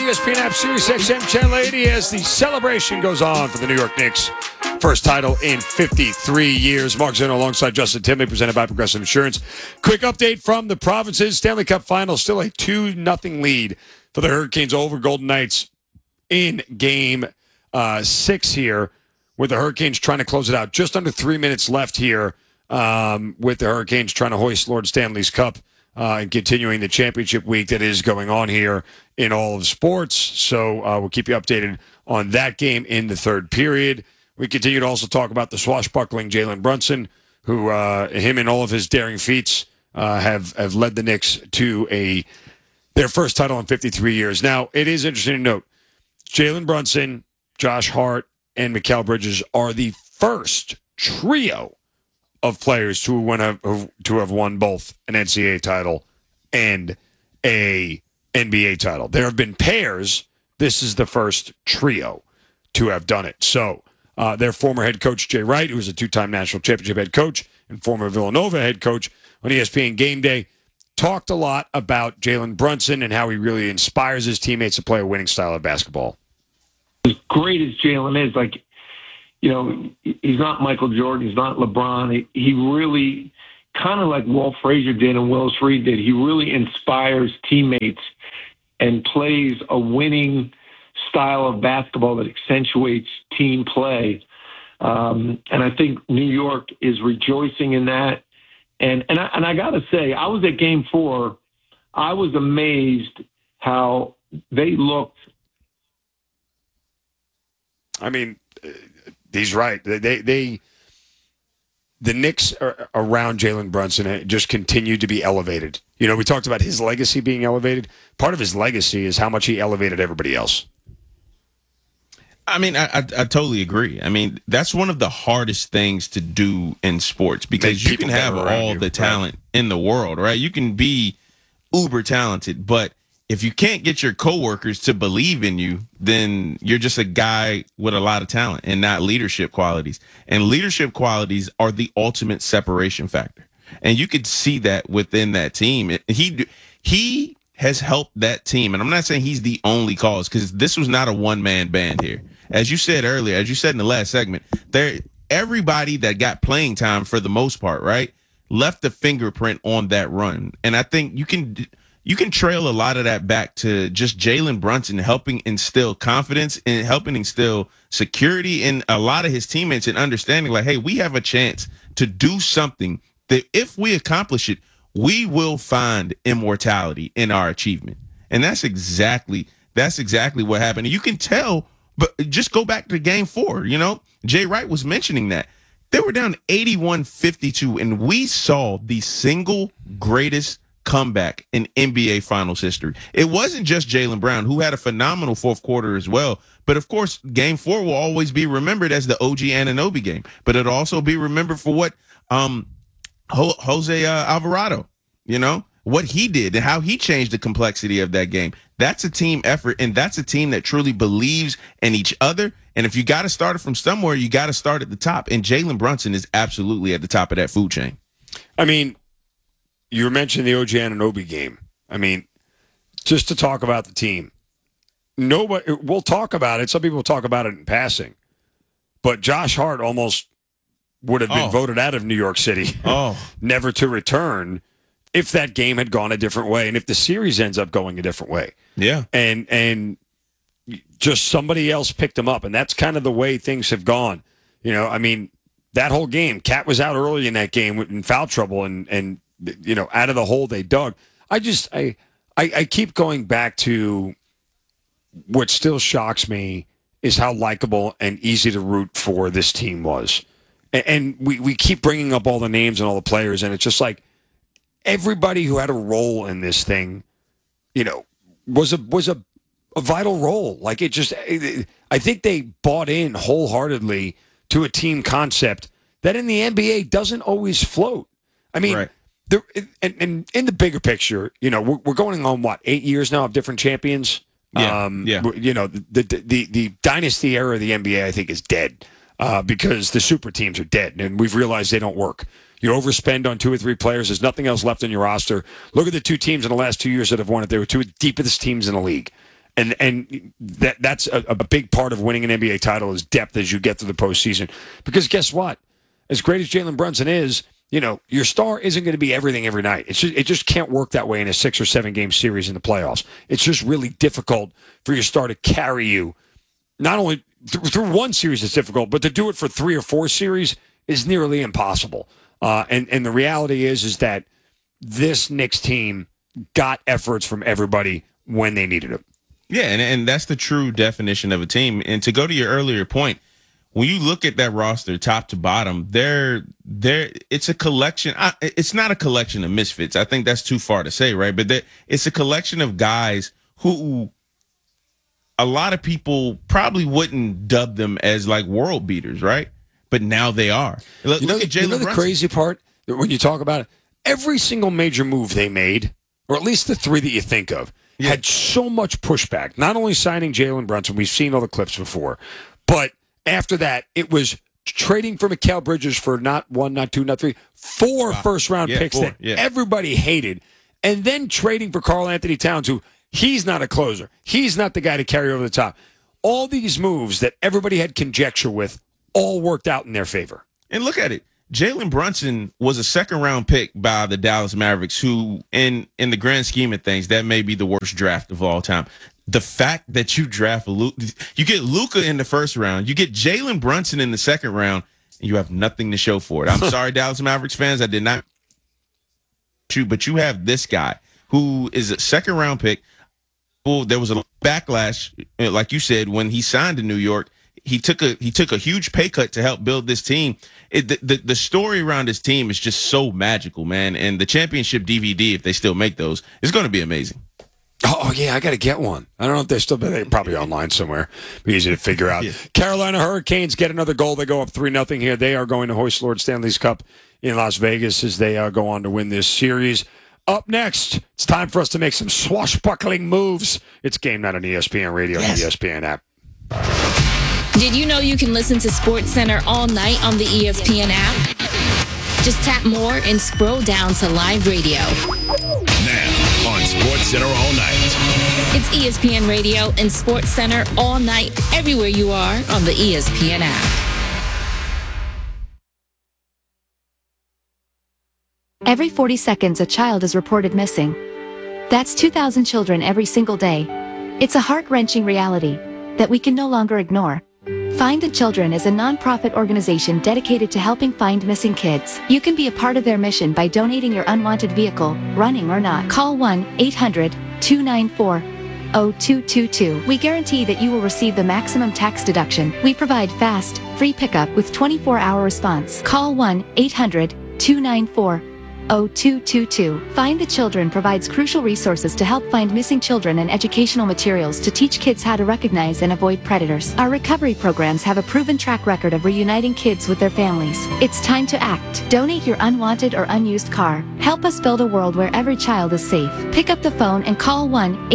ESPN app, Sirius XM Channel 80 as the celebration goes on for the New York Knicks. First title in 53 years. Mark Zeno alongside Justin Timley, presented by Progressive Insurance. Quick update from the provinces. Stanley Cup final, still a 2-0 lead for the Hurricanes over Golden Knights in Game 6 here, with the Hurricanes trying to close it out. Just under 3 minutes left here with the Hurricanes trying to hoist Lord Stanley's Cup and continuing the championship week that is going on here in all of sports. So we'll keep you updated on that game in the third period. We continue to also talk about the swashbuckling Jalen Brunson, who him and all of his daring feats have led the Knicks to their first title in 53 years. Now, it is interesting to note, Jalen Brunson, Josh Hart, and Mikal Bridges are the first trio of players to have won both an NCAA title and a NBA title. There have been pairs. This is the first trio to have done it. So their former head coach, Jay Wright, who was a two-time national championship head coach and former Villanova head coach on ESPN Game Day, talked a lot about Jalen Brunson and how he really inspires his teammates to play a winning style of basketball. As great as Jalen is, he's not Michael Jordan, he's not LeBron. He really, kind of like Walt Frazier did and Willis Reed did, he really inspires teammates and plays a winning style of basketball that accentuates team play. And I think New York is rejoicing in that. And I got to say, I was at Game 4. I was amazed how they looked. I mean, he's right. The Knicks around Jalen Brunson just continued to be elevated. You know, we talked about his legacy being elevated. Part of his legacy is how much he elevated everybody else. I mean, I totally agree. I mean, that's one of the hardest things to do in sports, because you can have all the talent in the world, right? You can be uber talented, but if you can't get your coworkers to believe in you, then you're just a guy with a lot of talent and not leadership qualities. And leadership qualities are the ultimate separation factor. And you could see that within that team. He has helped that team. And I'm not saying he's the only cause, because this was not a one-man band here. As you said earlier, as you said in the last segment, everybody that got playing time for the most part, right, left a fingerprint on that run. And I think you can trail a lot of that back to just Jalen Brunson helping instill confidence and helping instill security in a lot of his teammates, and understanding like, hey, we have a chance to do something that if we accomplish it, we will find immortality in our achievement. And that's exactly what happened. And you can tell, but just go back to Game 4, Jay Wright was mentioning that. They were down 81-52, and we saw the single greatest comeback in NBA Finals history. It wasn't just Jaylen Brown, who had a phenomenal fourth quarter as well. But, of course, Game 4 will always be remembered as the OG Anunoby game. But it'll also be remembered for what Jose Alvarado, what he did and how he changed the complexity of that game. That's a team effort, and that's a team that truly believes in each other. And if you got to start it from somewhere, you got to start at the top. And Jalen Brunson is absolutely at the top of that food chain. I mean, you mentioned the OG Anunoby game. I mean, just to talk about the team, we'll talk about it. Some people talk about it in passing, but Josh Hart almost would have been voted out of New York City, never to return, if that game had gone a different way, and if the series ends up going a different way. Yeah, and just somebody else picked him up, and that's kind of the way things have gone. I mean, that whole game, Cat was out early in that game in foul trouble, and out of the hole they dug. I keep going back to what still shocks me is how likable and easy to root for this team was. And we keep bringing up all the names and all the players, and it's just like everybody who had a role in this thing, was a vital role. Like I think they bought in wholeheartedly to a team concept that in the NBA doesn't always float. I mean, right. And in the bigger picture, we're going on 8 years now of different champions. Yeah. The dynasty era of the NBA, I think, is dead because the super teams are dead, and we've realized they don't work. You overspend on 2 or 3 players. There's nothing else left on your roster. Look at the 2 teams in the last 2 years that have won it. They were 2 of the deepest teams in the league. And that's a big part of winning an NBA title is depth as you get to the postseason. Because guess what? As great as Jalen Brunson is, your star isn't going to be everything every night. It just can't work that way in a 6 or 7 game series in the playoffs. It's just really difficult for your star to carry you. Not only through one series it's difficult, but to do it for 3 or 4 series is nearly impossible. And the reality is that this Knicks team got efforts from everybody when they needed it. Yeah, and that's the true definition of a team. And to go to your earlier point, when you look at that roster, top to bottom, it's a collection. It's not a collection of misfits. I think that's too far to say, right? But it's a collection of guys who a lot of people probably wouldn't dub them as like world beaters, right? But now they are. Look at Jalen Brunson. The crazy part, when you talk about it, every single major move they made, or at least the 3 that you think of, had so much pushback. Not only signing Jalen Brunson, we've seen all the clips before, but after that, it was trading for Mikal Bridges for not 1, not 2, not 3, 4 first-round picks that everybody hated, and then trading for Karl Anthony Towns, who he's not a closer. He's not the guy to carry over the top. All these moves that everybody had conjecture with all worked out in their favor. And look at it. Jalen Brunson was a second-round pick by the Dallas Mavericks, who, in the grand scheme of things, that may be the worst draft of all time. The fact that you draft you get Luka in the first round, you get Jalen Brunson in the second round, and you have nothing to show for it. I'm sorry, Dallas Mavericks fans, I did not shoot, but you have this guy who is a second-round pick. Well, there was a backlash, like you said, when he signed to New York. He took a huge pay cut to help build this team. The story around this team is just so magical, man. And the championship DVD, if they still make those, is going to be amazing. Oh, yeah, I got to get one. I don't know if they're probably online somewhere. Be easy to figure out. Yeah. Carolina Hurricanes get another goal. They go up 3-0 here. They are going to hoist Lord Stanley's Cup in Las Vegas as they go on to win this series. Up next, it's time for us to make some swashbuckling moves. It's Game Night on ESPN Radio and the ESPN app. Did you know you can listen to SportsCenter all night on the ESPN app? Just tap more and scroll down to live radio. Now on SportsCenter all night. It's ESPN Radio and SportsCenter all night, everywhere you are on the ESPN app. Every 40 seconds, a child is reported missing. That's 2,000 children every single day. It's a heart-wrenching reality that we can no longer ignore. Find the Children is a non-profit organization dedicated to helping find missing kids. You can be a part of their mission by donating your unwanted vehicle, running or not. Call 1-800-294-0222. We guarantee that you will receive the maximum tax deduction. We provide fast, free pickup with 24-hour response. Call 1-800-294-0222. Find the Children provides crucial resources to help find missing children and educational materials to teach kids how to recognize and avoid predators. Our recovery programs have a proven track record of reuniting kids with their families. It's time to act. Donate your unwanted or unused car. Help us build a world where every child is safe. Pick up the phone and call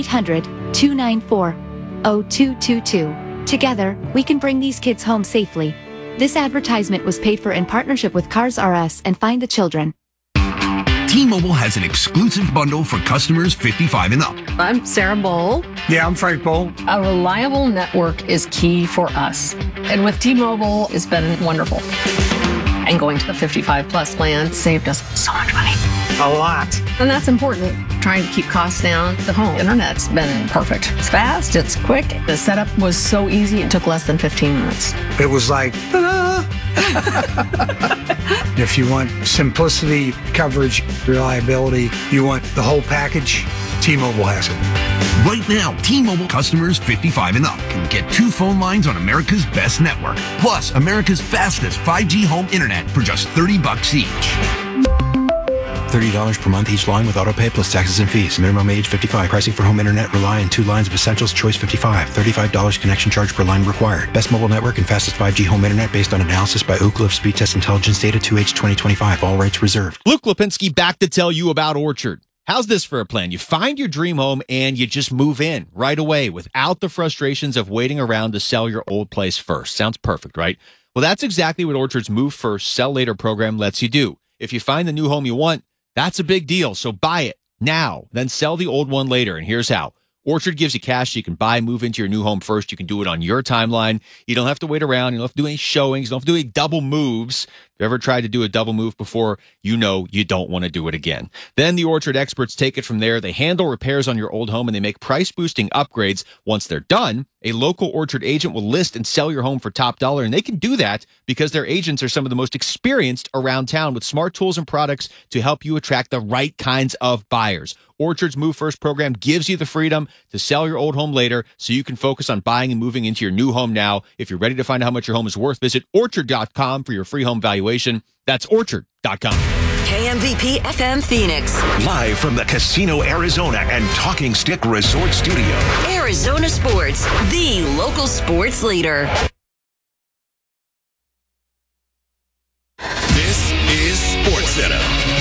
1-800-294-0222. Together, we can bring these kids home safely. This advertisement was paid for in partnership with Cars R Us and Find the Children. T-Mobile has an exclusive bundle for customers 55 and up. I'm Sarah Bowl. Yeah, I'm Frank Bowl. A reliable network is key for us. And with T-Mobile, it's been wonderful. And going to the 55 plus plan saved us so much money. A lot. And that's important. Trying to keep costs down. The home internet's been perfect. It's fast, it's quick. The setup was so easy, it took less than 15 minutes. It was like, ta-da! If you want simplicity, coverage, reliability, you want the whole package, T-Mobile has it. Right now, T-Mobile customers 55 and up can get 2 phone lines on America's best network, plus America's fastest 5G home internet for just $30 each. $30 per month each line with autopay plus taxes and fees. Minimum age 55. Pricing for home internet rely on 2 lines of Essentials Choice 55. $35 connection charge per line required. Best mobile network and fastest 5G home internet based on analysis by Ookla of Speed Test Intelligence data 2H 2025. All rights reserved. Luke Lipinski back to tell you about Orchard. How's this for a plan? You find your dream home and you just move in right away without the frustrations of waiting around to sell your old place first. Sounds perfect, right? Well, that's exactly what Orchard's Move First, Sell Later program lets you do. If you find the new home you want, that's a big deal, so buy it now, then sell the old one later. And here's how. Orchard gives you cash so you can buy, move into your new home first. You can do it on your timeline. You don't have to wait around. You don't have to do any showings. You don't have to do any double moves. If you ever tried to do a double move before, you know you don't want to do it again. Then the Orchard experts take it from there. They handle repairs on your old home, and they make price-boosting upgrades. Once they're done, a local Orchard agent will list and sell your home for top dollar, and they can do that because their agents are some of the most experienced around town with smart tools and products to help you attract the right kinds of buyers. Orchard's Move First program gives you the freedom to sell your old home later so you can focus on buying and moving into your new home now. If you're ready to find out how much your home is worth, visit Orchard.com for your free home valuation. That's Orchard.com. KMVP FM Phoenix. Live from the Casino Arizona and Talking Stick Resort Studio. Arizona Sports, the local sports leader. This is SportsCenter.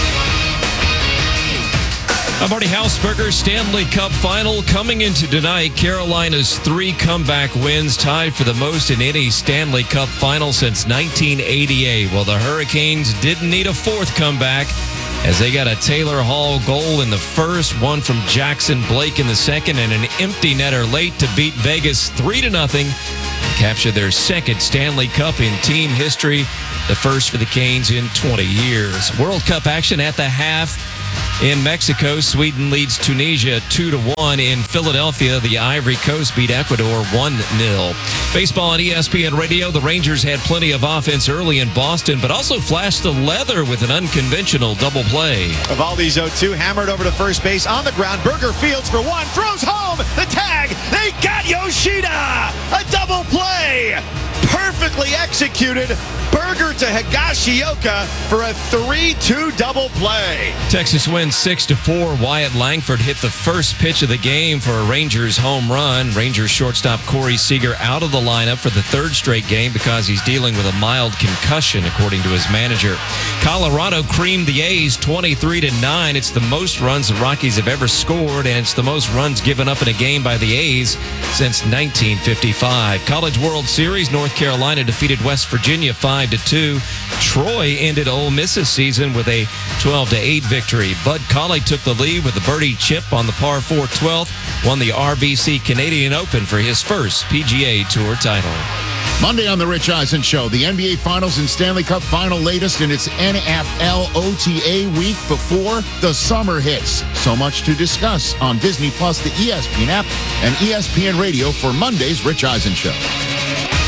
I'm Marty Hausberger. Stanley Cup final coming into tonight. Carolina's 3 comeback wins, tied for the most in any Stanley Cup final since 1988. Well, the Hurricanes didn't need a 4th comeback as they got a Taylor Hall goal in the first, one from Jackson Blake in the second, and an empty netter late to beat Vegas 3-0. Capture their 2nd Stanley Cup in team history, the first for the Canes in 20 years. World Cup action at the half. In Mexico, Sweden leads Tunisia 2-1. In Philadelphia, the Ivory Coast beat Ecuador 1-0. Baseball on ESPN Radio. The Rangers had plenty of offense early in Boston, but also flashed the leather with an unconventional double play. Evaldi's 0-2, hammered over to first base on the ground. Berger fields for 1, throws home. The tag. They got Yoshida. A double play. Perfectly executed. Berger to Higashioka for a 3-2 double play. Texas wins 6-4. Wyatt Langford hit the first pitch of the game for a Rangers home run. Rangers shortstop Corey Seager out of the lineup for the 3rd straight game because he's dealing with a mild concussion, according to his manager. Colorado creamed the A's 23-9. It's the most runs the Rockies have ever scored, and it's the most runs given up in a game by the A's since 1955. College World Series, North Carolina defeated West Virginia 5-2. Troy ended Ole Miss's season with a 12-8 victory. Bud Cauley took the lead with a birdie chip on the par 4 12th, won the RBC Canadian Open for his first PGA Tour title. Monday on The Rich Eisen Show, the NBA Finals and Stanley Cup Final latest in its NFL OTA week before the summer hits. So much to discuss on Disney Plus, the ESPN app, and ESPN Radio for Monday's Rich Eisen Show.